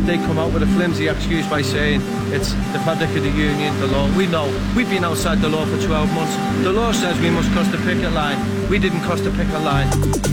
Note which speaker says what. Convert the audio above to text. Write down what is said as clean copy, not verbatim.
Speaker 1: they come out with a flimsy excuse by saying it's the fabric of the union, the law. We know, we've been outside the law for 12 months. The law says we must cross the picket line. We didn't cross the picket line.